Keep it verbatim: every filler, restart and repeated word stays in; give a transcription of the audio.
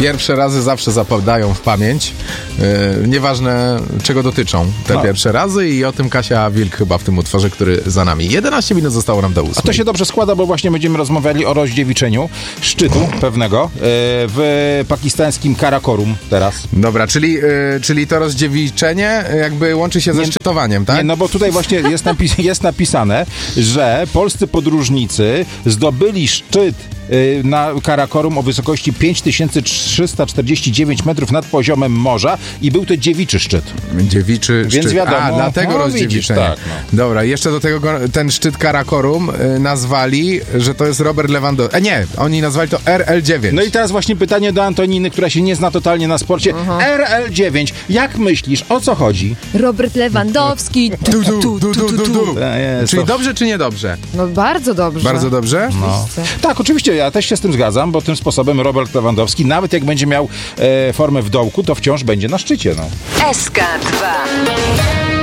Pierwsze razy zawsze zapadają w pamięć. Yy, nieważne, czego dotyczą te no. pierwsze razy i o tym Kasia Wilk chyba w tym utworze, który za nami. jedenaście minut zostało nam do ósmej. A to się dobrze składa, bo właśnie będziemy rozmawiali o rozdziewiczeniu szczytu pewnego yy, w pakistańskim Karakorum teraz. Dobra, czyli, yy, czyli to rozdziewiczenie jakby łączy się ze nie, szczytowaniem, tak? Nie, no bo tutaj właśnie jest, napis- jest napisane, że polscy podróżnicy zdobyli szczyt na Karakorum o wysokości pięć tysięcy trzysta czterdzieści dziewięć metrów nad poziomem morza i był to dziewiczy szczyt. Dziewiczy Więc szczyt. wiadomo, A, dlatego no, rozdziewiczenie. widzisz, tak, no. Dobra, jeszcze do tego go- ten szczyt Karakorum y, nazwali, że to jest Robert Lewandowski. E, nie, oni nazwali to R L dziewięć. No i teraz właśnie pytanie do Antoniny, która się nie zna totalnie na sporcie. Aha. R L dziewięć. Jak myślisz, o co chodzi? Robert Lewandowski. Tu, tu, tu, tu, tu, tu, tu. Jest Czyli to... dobrze czy niedobrze? No bardzo dobrze. Bardzo dobrze? No. Tak, oczywiście, ja też się z tym zgadzam, bo tym sposobem Robert Lewandowski, nawet jak będzie miał e, formę w dołku, to wciąż będzie na szczycie. No. S K dwa.